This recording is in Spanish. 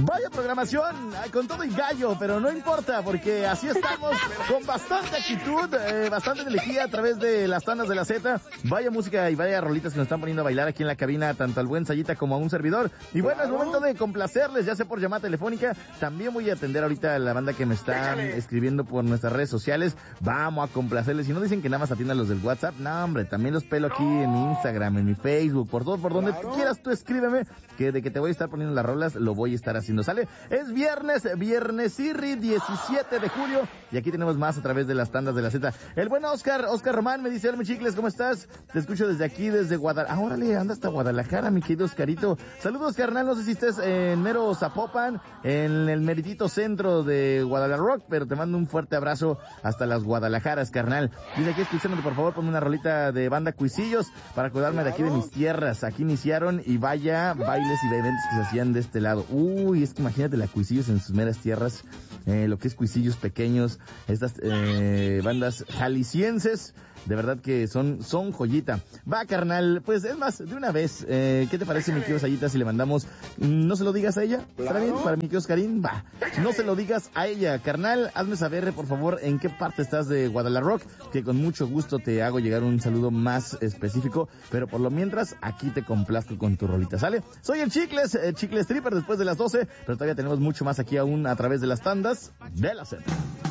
Vaya programación, con todo y gallo, pero no importa, porque así estamos, con bastante actitud, bastante energía a través de las tandas de la Z. Vaya música y vaya rolitas que nos están poniendo a bailar aquí en la cabina, tanto al buen Sayita como a un servidor. Y bueno, es momento de complacerles, ya sea por llamada telefónica. También voy a atender ahorita a la banda que me está escribiendo por nuestras redes sociales. Vamos a complacerles. Si no dicen que nada más atiendan los del WhatsApp, no, hombre, también los pelo aquí en mi Instagram, en mi Facebook, por todo, por donde tú quieras, tú escríbeme, que de que te voy a estar poniendo las rolas, lo voy a estar haciendo. ¿Sale? Es viernesirri, 17 de julio, y aquí tenemos más a través de las tandas de la Z. El buen Oscar Román me dice: hola, mi chicles, ¿cómo estás? Te escucho desde aquí, desde Guadalajara. Ah, órale, anda hasta Guadalajara, mi querido Oscarito. Saludos, carnal, no sé si estés en mero Zapopan, en el meritito centro de Guadalajara Rock, pero te mando un fuerte abrazo hasta las Guadalajaras, carnal. Dice aquí, escuchándote, por favor, ponme una rolita de banda Cuisillos para acordarme de aquí de mis tierras. Aquí iniciaron y vaya bailes y eventos que se hacían de este lado. Uy, es que imagínate la Cuisillos en sus meras tierras, lo que es Cuisillos pequeños, estas bandas jaliscienses, de verdad que son joyita. Va, carnal, pues es más, de una vez, ¿qué te parece, mi querido Sayita, si le mandamos, no se lo digas a ella? ¿Está bien? Para mi querido Oscarín, va, no se lo digas a ella, carnal, hazme saber, por favor, en qué parte estás de Guadalajara Rock, que con mucho gusto te hago llegar un saludo más específico, pero por lo mientras, aquí te complazco con tu rolita, ¿sale? Soy el Chicles Tripper después de las 12, pero todavía tenemos mucho más aquí aún a través de las tandas de la Z.